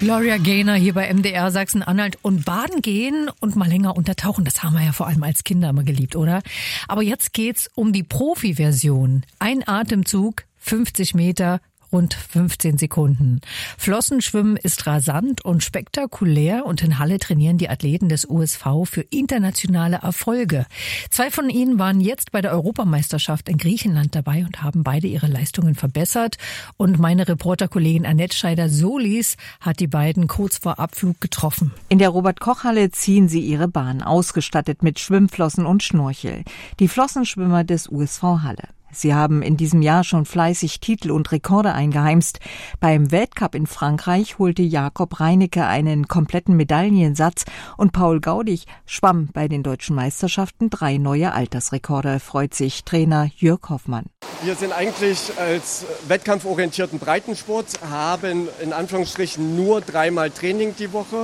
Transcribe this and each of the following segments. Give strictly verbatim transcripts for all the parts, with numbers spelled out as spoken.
Gloria Gaynor hier bei M D R Sachsen-Anhalt. Und baden gehen und mal länger untertauchen, das haben wir ja vor allem als Kinder immer geliebt, oder? Aber jetzt geht's um die Profi-Version. Ein Atemzug, fünfzig Meter, rund fünfzehn Sekunden. Flossenschwimmen ist rasant und spektakulär und in Halle trainieren die Athleten des U S V für internationale Erfolge. Zwei von ihnen waren jetzt bei der Europameisterschaft in Griechenland dabei und haben beide ihre Leistungen verbessert. Und meine Reporterkollegin Annette Scheider-Solis hat die beiden kurz vor Abflug getroffen. In der Robert-Koch-Halle ziehen sie ihre Bahn, ausgestattet mit Schwimmflossen und Schnorchel. Die Flossenschwimmer des U S V Halle. Sie haben in diesem Jahr schon fleißig Titel und Rekorde eingeheimst. Beim Weltcup in Frankreich holte Jakob Reinecke einen kompletten Medaillensatz und Paul Gaudig schwamm bei den deutschen Meisterschaften drei neue Altersrekorde, freut sich Trainer Jörg Hoffmann. Wir sind eigentlich als wettkampforientierten Breitensport, haben in Anführungsstrichen nur dreimal Training die Woche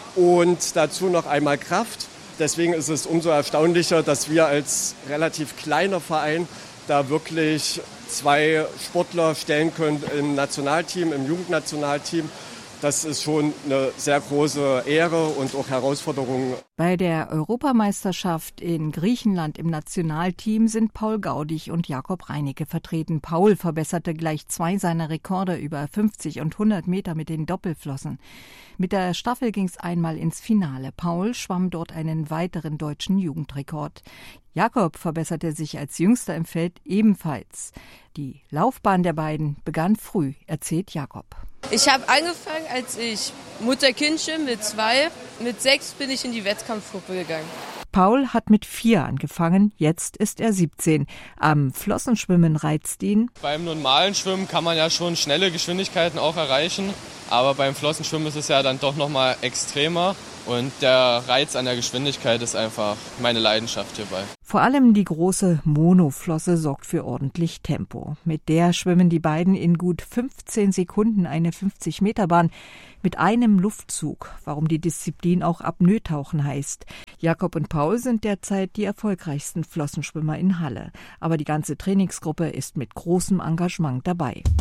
und dazu noch einmal Kraft. Deswegen ist es umso erstaunlicher, dass wir als relativ kleiner Verein da wirklich zwei Sportler stellen können im Nationalteam, im Jugendnationalteam. Das ist schon eine sehr große Ehre und auch Herausforderung. Bei der Europameisterschaft in Griechenland im Nationalteam sind Paul Gaudig und Jakob Reinecke vertreten. Paul verbesserte gleich zwei seiner Rekorde über fünfzig und hundert Meter mit den Doppelflossen. Mit der Staffel ging es einmal ins Finale. Paul schwamm dort einen weiteren deutschen Jugendrekord. Jakob verbesserte sich als Jüngster im Feld ebenfalls. Die Laufbahn der beiden begann früh, erzählt Jakob. Ich habe angefangen, als ich Mutter-Kindchen mit zwei, mit sechs bin ich in die Wettkampfgruppe gegangen. Paul hat mit vier angefangen, jetzt ist er siebzehn. Am Flossenschwimmen reizt ihn. Beim normalen Schwimmen kann man ja schon schnelle Geschwindigkeiten auch erreichen, aber beim Flossenschwimmen ist es ja dann doch nochmal extremer. Und der Reiz an der Geschwindigkeit ist einfach meine Leidenschaft hierbei. Vor allem die große Monoflosse sorgt für ordentlich Tempo. Mit der schwimmen die beiden in gut fünfzehn Sekunden eine fünfzig Meter Bahn mit einem Luftzug, warum die Disziplin auch Apnoe-Tauchen heißt. Jakob und Paul sind derzeit die erfolgreichsten Flossenschwimmer in Halle. Aber die ganze Trainingsgruppe ist mit großem Engagement dabei.